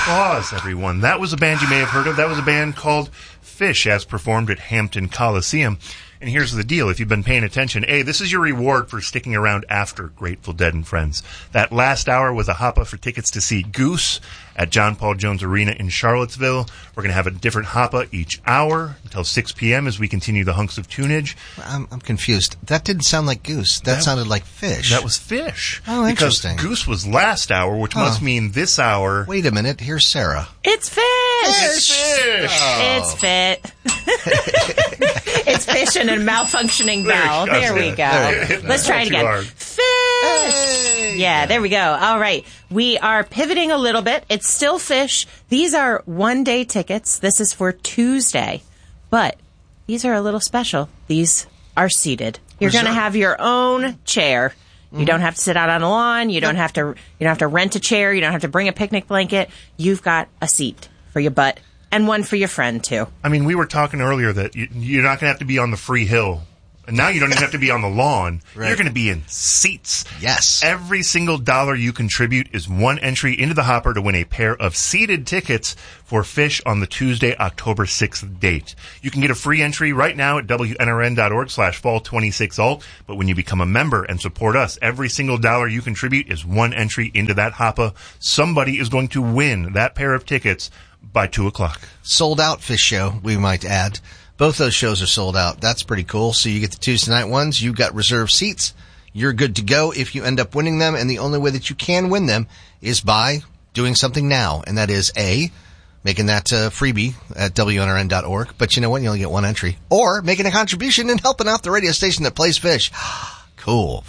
applause, everyone. That was a band you may have heard of. That was a band called Fish, as performed at Hampton Coliseum. And here's the deal. If you've been paying attention, this is your reward for sticking around after Grateful Dead and Friends. That last hour was a hop-up for tickets to see Goose at John Paul Jones Arena in Charlottesville. We're going to have a different hop-up each hour until 6 p.m. as we continue the Hunks of Tunage. I'm confused. That didn't sound like Goose. That sounded like Fish. That was Fish. Oh, interesting. Because Goose was last hour, which must mean this hour. Wait a minute. Here's Sarah. It's Fish! Fish! Oh. It's Fit. It's Fish and a malfunctioning vowel. There we go. Let's try it again. Fish! Hey. Yeah, there we go. All right. We are pivoting a little bit. It's still Fish. These are one-day tickets. This is for Tuesday. But these are a little special. These are seated. You're going to have your own chair. You don't have to sit out on the lawn. You don't have to rent a chair. You don't have to bring a picnic blanket. You've got a seat for your butt and one for your friend, too. I mean, we were talking earlier that you're not going to have to be on the free hill. And now you don't even have to be on the lawn. Right. You're going to be in seats. Yes. Every single dollar you contribute is one entry into the hopper to win a pair of seated tickets for Fish on the Tuesday, October 6th date. You can get a free entry right now at WNRN.org/fall26alt. But when you become a member and support us, every single dollar you contribute is one entry into that hopper. Somebody is going to win that pair of tickets by 2 o'clock. Sold out Fish show, we might add. Both those shows are sold out. That's pretty cool. So you get the Tuesday night ones. You've got reserved seats. You're good to go if you end up winning them. And the only way that you can win them is by doing something now. And that is A, making that freebie at WNRN.org. But you know what? You only get one entry. Or making a contribution and helping out the radio station that plays Fish. Cool.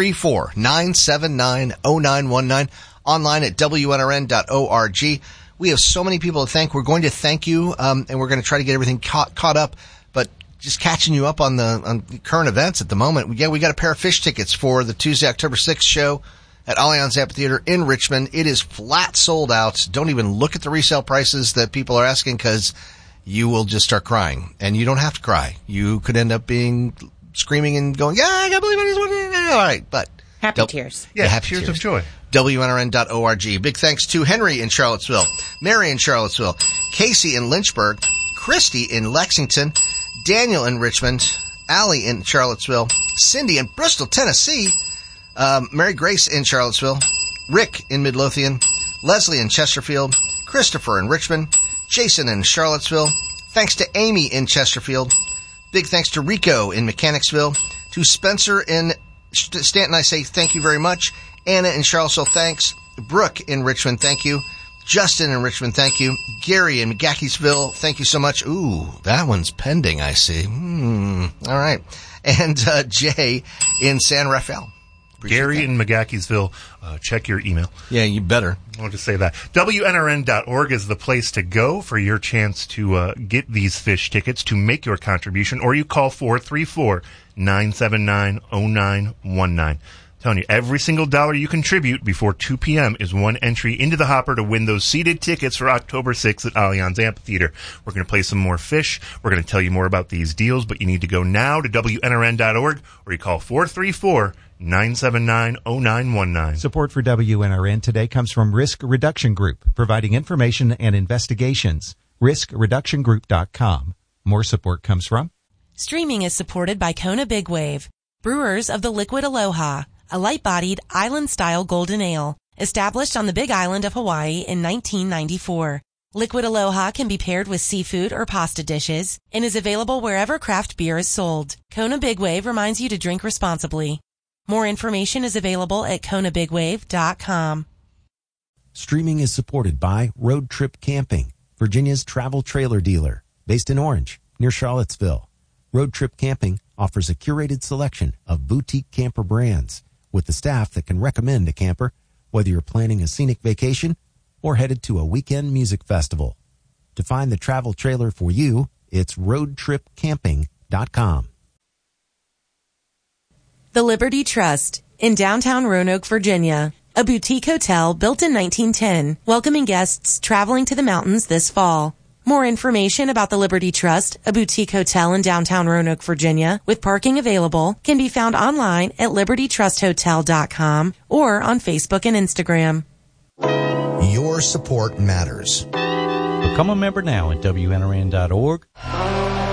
434-979-0919. Online at WNRN.org. We have so many people to thank. We're going to thank you, and we're going to try to get everything caught up. But just catching you up on the current events at the moment. Yeah, we got a pair of Fish tickets for the Tuesday, October 6th show at Allianz Amphitheater in Richmond. It is flat sold out. Don't even look at the resale prices that people are asking because you will just start crying. And you don't have to cry. You could end up being screaming and going, yeah, I can't believe I just won it. All right, but happy tears. Yeah, happy tears tears of joy. WNRN.org. Big thanks to Henry in Charlottesville, Mary in Charlottesville, Casey in Lynchburg, Christy in Lexington, Daniel in Richmond, Allie in Charlottesville, Cindy in Bristol, Tennessee, Mary Grace in Charlottesville, Rick in Midlothian, Leslie in Chesterfield, Christopher in Richmond, Jason in Charlottesville. Thanks to Amy in Chesterfield. Big thanks to Rico in Mechanicsville, to Spencer in Stanton. I say thank you very much. Anna in Charlottesville, thanks. Brooke in Richmond, thank you. Justin in Richmond, thank you. Gary in McGaheysville, thank you so much. Ooh, that one's pending, I see. All right. And Jay in San Rafael. Gary in McGaheysville, check your email. Yeah, you better. I'll just say that. WNRN.org is the place to go for your chance to get these Fish tickets, to make your contribution, or you call 434-979-0919. Telling you, every single dollar you contribute before 2 p.m. is one entry into the hopper to win those seated tickets for October 6th at Allianz Amphitheater. We're going to play some more Fish. We're going to tell you more about these deals, but you need to go now to WNRN.org or you call 434-979-0919. Support for WNRN today comes from Risk Reduction Group, providing information and investigations. RiskReductionGroup.com. More support comes from... Streaming is supported by Kona Big Wave, brewers of the Liquid Aloha, a light-bodied, island-style golden ale, established on the Big Island of Hawaii in 1994. Liquid Aloha can be paired with seafood or pasta dishes and is available wherever craft beer is sold. Kona Big Wave reminds you to drink responsibly. More information is available at KonaBigWave.com. Streaming is supported by Road Trip Camping, Virginia's travel trailer dealer, based in Orange, near Charlottesville. Road Trip Camping offers a curated selection of boutique camper brands with the staff that can recommend a camper, whether you're planning a scenic vacation or headed to a weekend music festival. To find the travel trailer for you, it's roadtripcamping.com. The Liberty Trust in downtown Roanoke, Virginia, a boutique hotel built in 1910, welcoming guests traveling to the mountains this fall. More information about the Liberty Trust, a boutique hotel in downtown Roanoke, Virginia, with parking available, can be found online at libertytrusthotel.com or on Facebook and Instagram. Your Your support matters. Become a member now at WNRN.org.